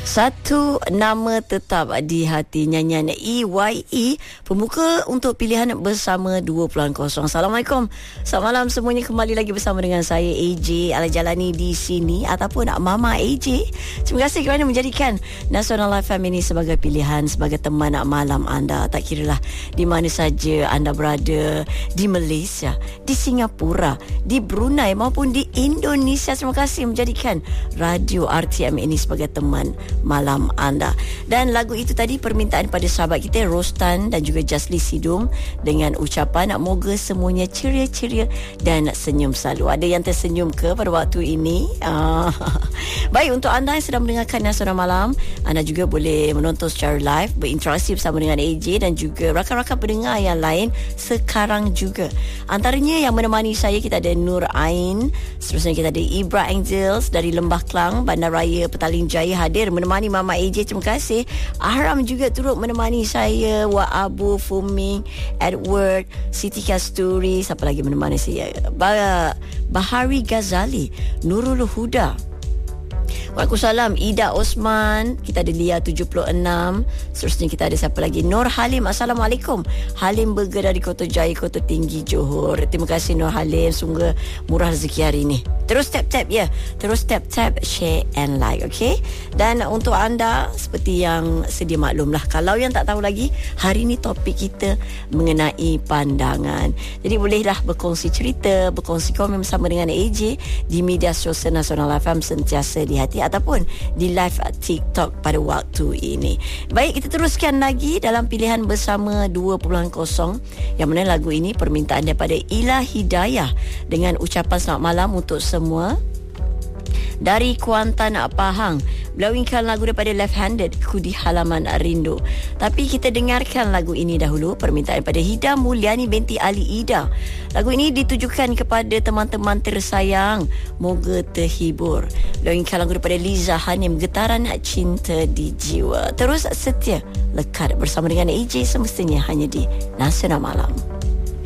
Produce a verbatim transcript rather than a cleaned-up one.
Satu nama tetap di hati nyanyian E Y E, pembuka untuk pilihan bersama dua kosong. Assalamualaikum. Selamat malam semuanya, kembali lagi bersama dengan saya A J Al-Jalani di sini ataupun Mama A J. Terima kasih kerana menjadikan Nasional F M ini sebagai pilihan, sebagai teman malam anda. Tak kiralah di mana saja anda berada, di Malaysia, di Singapura, di Brunei maupun di Indonesia. Terima kasih menjadikan Radio R T M ini sebagai teman malam anda. Dan lagu itu tadi permintaan pada sahabat kita Rostan dan juga Jasli Sidum dengan ucapan moga semuanya ceria-ceria dan senyum selalu. Ada yang tersenyum ke pada waktu ini? Ah. Baik, untuk anda yang sedang mendengarkan Nasional Malam, anda juga boleh menonton secara live, berinteraksi bersama dengan A J dan juga rakan-rakan pendengar yang lain sekarang juga. Antaranya yang menemani saya, kita ada Nur Ain, seterusnya kita ada Ibra Angels dari Lembah Klang, Bandaraya Petaling Jaya hadir menemani Mama A J. Terima kasih. Ahram juga turut menemani saya, Wak Abu, Fuming, Edward, Siti Kasturi, siapa lagi menemani saya? Bah- Bahari Ghazali, Nurul Huda. Waalaikumsalam, Ida Osman, kita ada Lia tujuh puluh enam, seterusnya kita ada siapa lagi? Nur Halim, Assalamualaikum. Halim Burger dari Kota Jaya, Kota Tinggi, Johor. Terima kasih Nur Halim, sungguh murah rezeki hari ini. Terus tap-tap ya, terus tap-tap, share and like, okay? Dan untuk anda, seperti yang sedia maklum lah, kalau yang tak tahu lagi, hari ini topik kita mengenai pandangan. Jadi bolehlah berkongsi cerita, berkongsi komen bersama dengan A J di media sosial Nasional F M sentiasa di hati ataupun di live TikTok pada waktu ini. Baik, kita teruskan lagi dalam pilihan bersama dua kosong, yang mana lagu ini permintaan daripada Ila Hidayah dengan ucapan selamat malam untuk semua dari Kuantan Pahang. Blowingkan lagu daripada Left Handed, Ku di Halaman Rindu. Tapi kita dengarkan lagu ini dahulu, permintaan daripada Hida Mulyani binti Ali Ida. Lagu ini ditujukan kepada teman-teman tersayang, moga terhibur. Blowingkan lagu daripada Liza Hanim, Getaran Cinta di Jiwa. Terus setia lekat bersama dengan A J semestinya hanya di Nasional Malam.